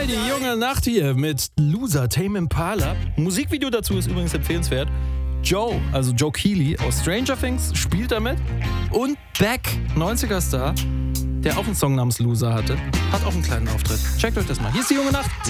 Hi, die junge Nacht hier mit Loser, Tame Impala. Musikvideo dazu ist übrigens empfehlenswert. Joe, also Joe Keely aus Stranger Things, spielt damit. Und Beck, 90er-Star, der auch einen Song namens Loser hatte, hat auch einen kleinen Auftritt. Checkt euch das mal. Hier ist die junge Nacht.